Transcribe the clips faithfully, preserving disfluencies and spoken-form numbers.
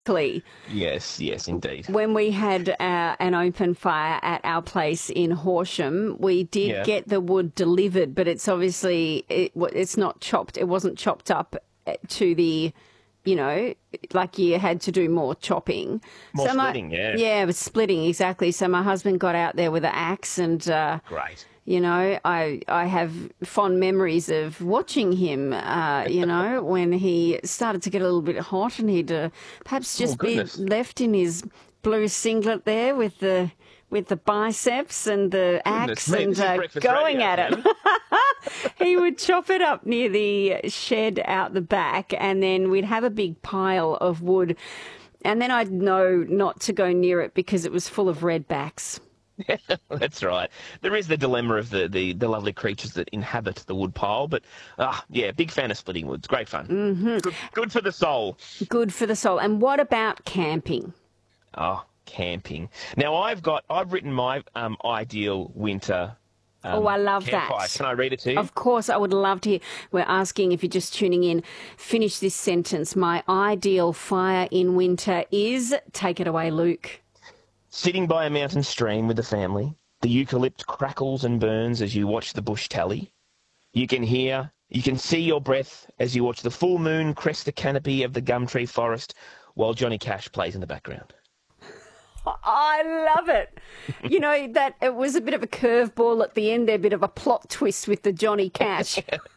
Exactly. Yes, yes, indeed. When we had uh, an open fire at our place in Horsham, we did Yeah. get the wood delivered, but it's obviously it, it's not chopped. It wasn't chopped up to the, you know, like you had to do more chopping. More so my, splitting, yeah. Yeah, it was splitting exactly. So my husband got out there with an axe and. Uh, Great. You know, I I have fond memories of watching him, uh, you know, when he started to get a little bit hot and he'd uh, perhaps Oh, just be goodness. left in his blue singlet there with the with the biceps and the Goodness axe me, and this is uh, breakfast going radio, at it. Fiona. He would chop it up near the shed out the back and then we'd have a big pile of wood and then I'd know not to go near it because it was full of redbacks. That's right. There is the dilemma of the, the, the lovely creatures that inhabit the wood pile, but ah, yeah, big fan of splitting woods. Great fun. Mm-hmm. Good, good for the soul. Good for the soul. And what about camping? Oh, camping. Now I've got I've written my um, ideal winter. Um, Oh, I love campfire. that. Can I read it to you? Of course, I would love to hear. We're asking if you're just tuning in, finish this sentence. My ideal fire in winter is, take it away, Luke. Sitting by a mountain stream with the family, the eucalypt crackles and burns as you watch the bush tally. You can hear, you can see your breath as you watch the full moon crest the canopy of the gumtree forest while Johnny Cash plays in the background. I love it. You know, that it was a bit of a curveball at the end there, a bit of a plot twist with the Johnny Cash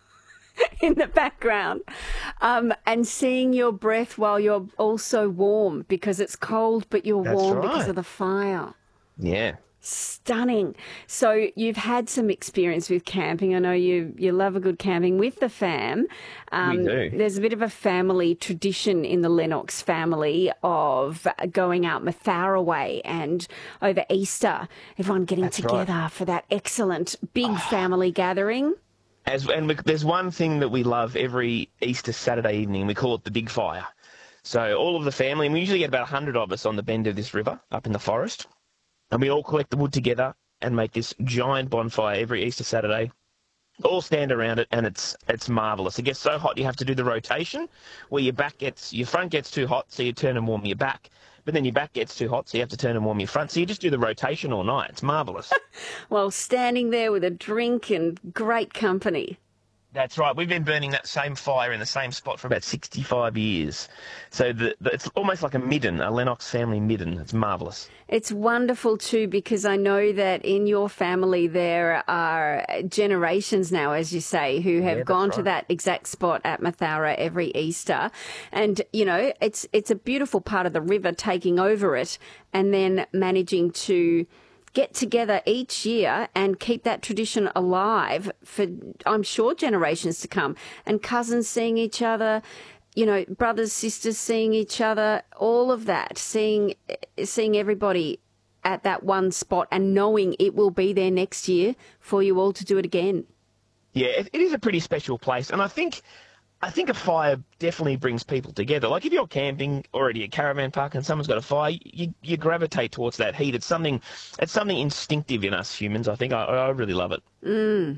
in the background. Um, and seeing your breath while you're also warm because it's cold, but you're That's warm right. because of the fire. Yeah. Stunning. So you've had some experience with camping. I know you you love a good camping with the fam. Um, We do. There's a bit of a family tradition in the Lennox family of going out Mathara way and over Easter, everyone getting That's together right. for that excellent big family gathering. As and we, there's one thing that we love every Easter Saturday evening. We call it the big fire. So all of the family, and we usually get about a hundred of us on the bend of this river up in the forest. And we all collect the wood together and make this giant bonfire every Easter Saturday. All stand around it, and it's it's marvellous. It gets so hot you have to do the rotation, where your back gets your front gets too hot, so you turn and warm your back. But then your back gets too hot, so you have to turn and warm your front. So you just do the rotation all night. It's marvellous. While standing there with a drink and great company. That's right. We've been burning that same fire in the same spot for about sixty-five years. So the, the, it's almost like a midden, a Lennox family midden. It's marvellous. It's wonderful too because I know that in your family there are generations now, as you say, who have Yeah, that's gone to right. that exact spot at Mathara every Easter. And, you know, it's it's a beautiful part of the river taking over it and then managing to get together each year and keep that tradition alive for, I'm sure, generations to come. And cousins seeing each other, you know, brothers, sisters seeing each other, all of that, seeing seeing everybody at that one spot and knowing it will be there next year for you all to do it again. Yeah, it, it is a pretty special place, and I think I think a fire definitely brings people together. Like if you're camping or at a caravan park and someone's got a fire, you, you gravitate towards that heat. It's something it's something instinctive in us humans. I think I, I really love it.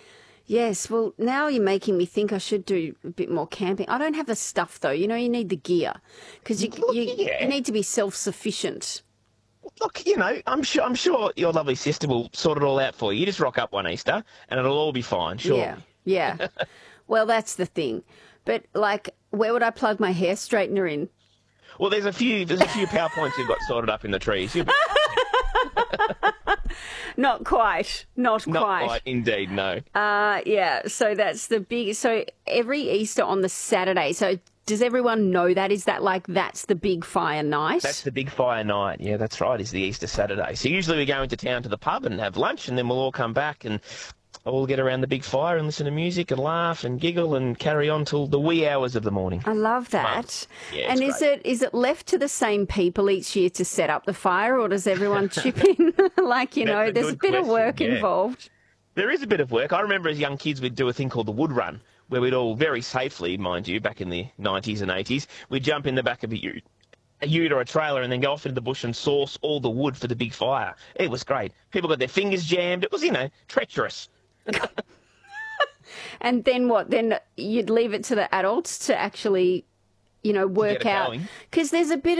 Yes, well, now you're making me think I should do a bit more camping. I don't have the stuff, though. You know, you need the gear because you, Look, you, yeah. you need to be self-sufficient. Look, you know, I'm sure I'm sure your lovely sister will sort it all out for you. You just rock up one Easter and it'll all be fine. Sure. Yeah, yeah. Well, that's the thing. But, like, where would I plug my hair straightener in? Well, there's a few there's a few PowerPoints you've got sorted up in the trees. You'll be Not quite. Not, not quite. quite, indeed, no. Uh, yeah, so that's the big... So every Easter on the Saturday, so does everyone know that? Is that like that's the big fire night? That's the big fire night. Yeah, that's right. Is the Easter Saturday. So usually we go into town to the pub and have lunch, and then we'll all come back and all get around the big fire and listen to music and laugh and giggle and carry on till the wee hours of the morning. I love that. Yeah, and it's is great. it is it left to the same people each year to set up the fire, or does everyone chip in? Like, you That's know, a there's a good bit of question, work yeah. involved. There is a bit of work. I remember as young kids we'd do a thing called the wood run, where we'd all very safely, mind you, back in the nineties and eighties, we'd jump in the back of a ute, a ute or a trailer and then go off into the bush and source all the wood for the big fire. It was great. People got their fingers jammed. It was, you know, treacherous. And then what? Then you'd leave it to the adults to actually, you know, work it out. going. Because there's a bit